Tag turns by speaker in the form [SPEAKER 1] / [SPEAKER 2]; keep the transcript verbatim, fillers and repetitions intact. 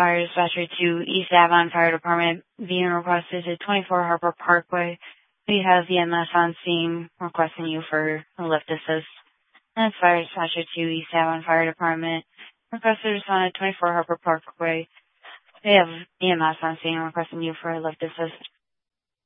[SPEAKER 1] Fire Dispatcher to East Avon Fire Department. Being requested to twenty-four Harper Parkway. We have E M S on scene requesting you for a lift assist. That's Fire Dispatcher to East Avon Fire Department. Requested to respond at twenty-four Harper Parkway. We have E M S on scene requesting you for a lift assist.